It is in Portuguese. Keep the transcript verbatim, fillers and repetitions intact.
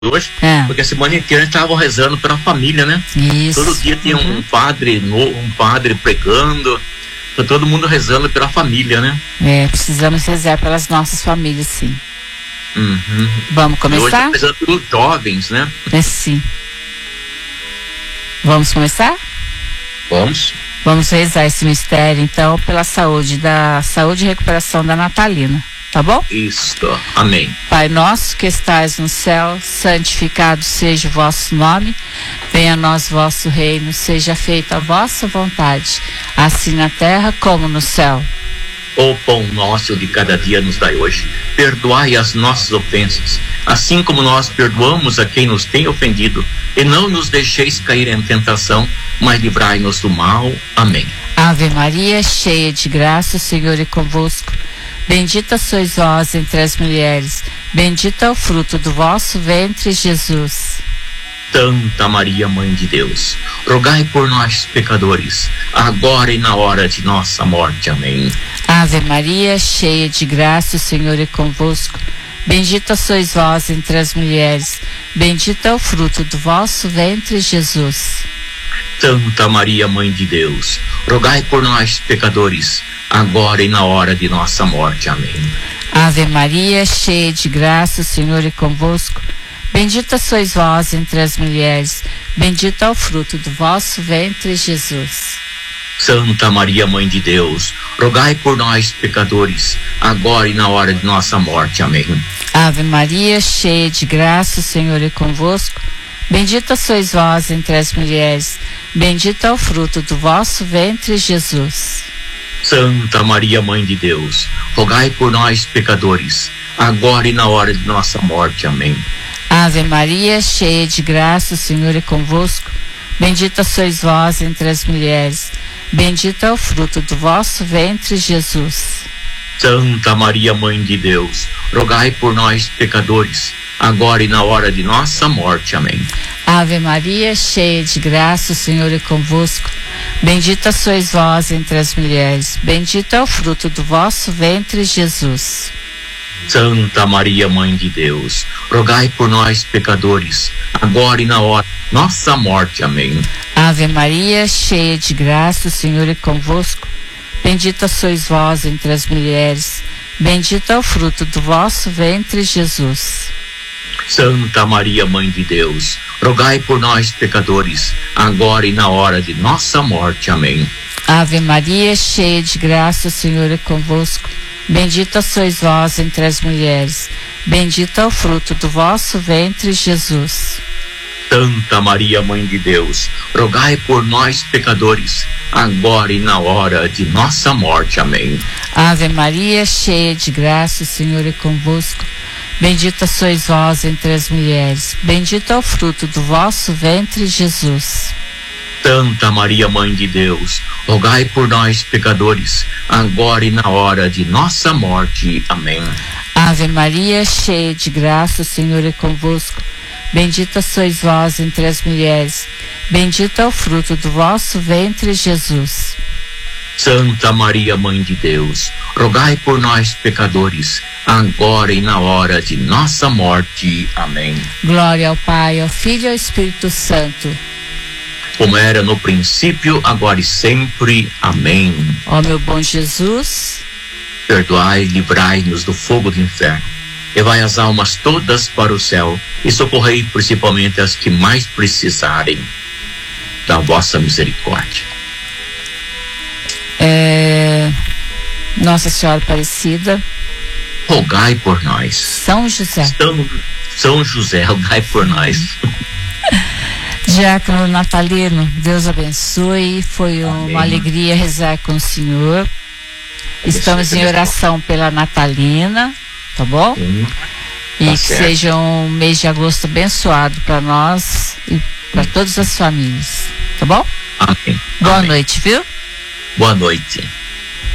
hoje, é. porque a semana inteira estavam rezando pela família, né? Isso. Todo dia tinha uhum. um padre novo, um padre pregando, todo mundo rezando pela família, né? É, precisamos rezar pelas nossas famílias, sim. Uhum. Vamos começar? Hoje rezando pelos jovens, né? É, sim. Vamos começar? Vamos. Vamos rezar esse mistério, então, pela saúde, da saúde e recuperação da Natalina. Tá bom? Isso. Amém. Pai nosso que estais no céu, santificado seja o vosso nome. Venha a nós vosso reino, seja feita a vossa vontade, assim na terra como no céu. O pão nosso de cada dia nos dai hoje. Perdoai as nossas ofensas, assim como nós perdoamos a quem nos tem ofendido. E não nos deixeis cair em tentação, mas livrai-nos do mal. Amém. Ave Maria, cheia de graça, o Senhor é convosco. Bendita sois vós entre as mulheres, bendito é o fruto do vosso ventre, Jesus. Santa Maria, Mãe de Deus, rogai por nós, pecadores, agora e na hora de nossa morte. Amém. Ave Maria, cheia de graça, o Senhor é convosco. Bendita sois vós entre as mulheres, bendito é o fruto do vosso ventre, Jesus. Santa Maria, Mãe de Deus, rogai por nós, pecadores, agora e na hora de nossa morte. Amém. Ave Maria, cheia de graça, o Senhor é convosco. Bendita sois vós entre as mulheres, bendito é o fruto do vosso ventre, Jesus. Santa Maria, Mãe de Deus, rogai por nós, pecadores, agora e na hora de nossa morte. Amém. Ave Maria, cheia de graça, o Senhor é convosco. Bendita sois vós entre as mulheres, bendito é o fruto do vosso ventre, Jesus. Santa Maria, Mãe de Deus, rogai por nós, pecadores, agora e na hora de nossa morte. Amém. Ave Maria, cheia de graça, o Senhor é convosco. Bendita sois vós entre as mulheres, bendito é o fruto do vosso ventre, Jesus. Santa Maria, Mãe de Deus, rogai por nós, pecadores, agora e na hora de nossa morte. Amém. Ave Maria, cheia de graça, o Senhor é convosco. Bendita sois vós entre as mulheres, bendito é o fruto do vosso ventre, Jesus. Santa Maria, Mãe de Deus, rogai por nós, pecadores, agora e na hora de nossa morte. Amém. Ave Maria, cheia de graça, o Senhor é convosco. Bendita sois vós entre as mulheres, bendito é o fruto do vosso ventre, Jesus. Santa Maria, Mãe de Deus, rogai por nós, pecadores, agora e na hora de nossa morte. Amém. Ave Maria, cheia de graça, o Senhor é convosco. Bendita sois vós entre as mulheres, bendito é o fruto do vosso ventre, Jesus. Santa Maria, Mãe de Deus, rogai por nós, pecadores, agora e na hora de nossa morte. Amém. Ave Maria, cheia de graça, o Senhor é convosco. Bendita sois vós entre as mulheres, bendito é o fruto do vosso ventre, Jesus. Santa Maria, Mãe de Deus, rogai por nós, pecadores, agora e na hora de nossa morte. Amém. Ave Maria, cheia de graça, o Senhor é convosco. Bendita sois vós entre as mulheres, bendito é o fruto do vosso ventre, Jesus. Santa Maria, Mãe de Deus, rogai por nós, pecadores, agora e na hora de nossa morte. Amém. Glória ao Pai, ao Filho e ao Espírito Santo, como era no princípio, agora e sempre. Amém. Ó meu bom Jesus, perdoai, livrai-nos do fogo do inferno, levai as almas todas para o céu e socorrei principalmente as que mais precisarem da vossa misericórdia. É... Nossa Senhora Aparecida, rogai por nós. São José, São, São José, rogai por nós. Diácono Natalino, Deus abençoe, foi um, uma alegria rezar com o senhor. Estamos em oração pela Natalina, tá bom? Sim, e tá que certo. seja um mês de agosto abençoado para nós e para todas as famílias, tá bom? Amém. Boa Amém. noite, viu? Boa noite.